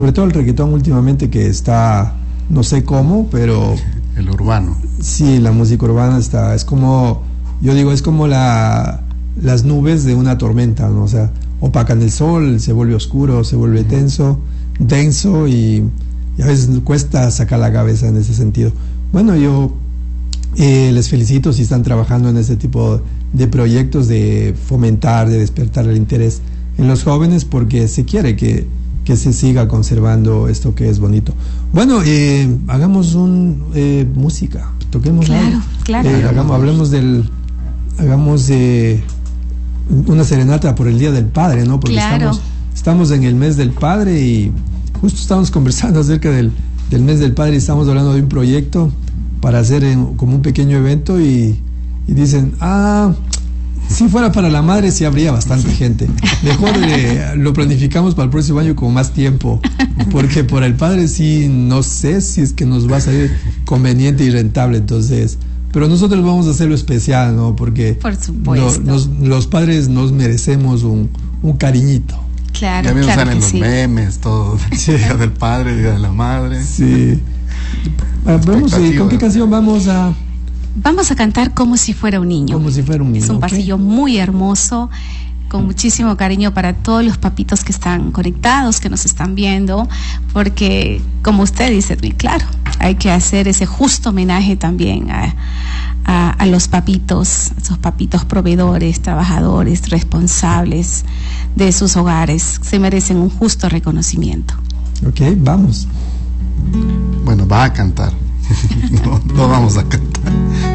Sobre todo el reggaetón últimamente que está, no sé cómo, pero... El urbano. Sí, la música urbana está, es como, yo digo, es como las nubes de una tormenta, ¿no? O sea, opacan el sol, se vuelve oscuro, se vuelve denso y a veces cuesta sacar la cabeza en ese sentido. Bueno, yo les felicito si están trabajando en este tipo de proyectos de fomentar, de despertar el interés en los jóvenes, porque se quiere que se siga conservando esto que es bonito. Bueno, hagamos música, toquemos algo. Claro. Hagamos de una serenata por el Día del Padre, ¿no? Porque estamos en el mes del padre y justo estamos conversando acerca del mes del padre y estamos hablando de un proyecto para hacer como un pequeño evento y dicen, si fuera para la madre sí habría bastante gente. Mejor lo planificamos para el próximo año con más tiempo, porque por el padre sí no sé si es que nos va a salir conveniente y rentable, entonces, pero nosotros vamos a hacerlo especial, ¿no? Porque por supuesto, los padres nos merecemos un cariñito. Claro, ya mismo salen los sí. memes, todo, Sí. Día del padre, Día de la madre. Sí. ¿Con qué canción vamos a...? Vamos a cantar Como si fuera un niño. Como si fuera un niño. Es un pasillo muy hermoso, con muchísimo cariño para todos los papitos que están conectados, que nos están viendo, porque como usted dice, muy claro, hay que hacer ese justo homenaje también a los papitos, esos papitos proveedores, trabajadores, responsables de sus hogares. Se merecen un justo reconocimiento. Ok, vamos. Bueno, va a cantar. No vamos a cantar.